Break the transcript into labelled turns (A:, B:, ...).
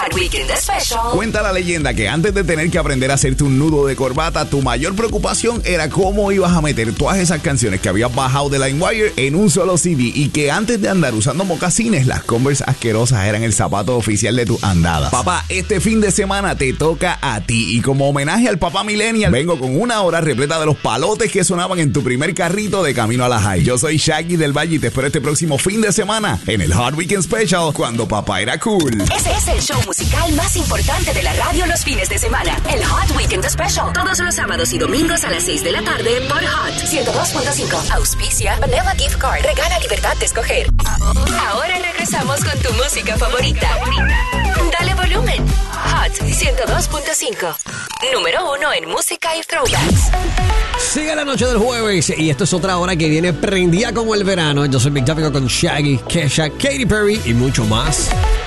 A: Hot Weekend Special.
B: Cuenta la leyenda que antes de tener que aprender a hacerte un nudo de corbata, tu mayor preocupación era cómo ibas a meter todas esas canciones que habías bajado de LimeWire en un solo CD, y que antes de andar usando mocasines, las Converse asquerosas eran el zapato oficial de tus andadas. Papá, este fin de semana te toca a ti, y como homenaje al papá millennial, vengo con una hora repleta de los palotes que sonaban en tu primer carrito de camino a la high. Yo soy Shaggy del Valle y te espero este próximo fin de semana en el Hot Weekend Special, cuando papá era cool.
A: Ese es el show musical más importante de la radio los fines de semana. El Hot Weekend Special. Todos los sábados y domingos a las 6 de la tarde por Hot 102.5. Auspicia Vanilla Gift Card. Regala libertad de escoger. Ahora regresamos con tu música favorita. Dale volumen. Hot 102.5. Número 1 en música y throwbacks.
C: Sigue la noche del jueves y esto es otra hora que viene prendida como el verano. Yo soy Big Topico con Shaggy, Kesha, Katy Perry y mucho más.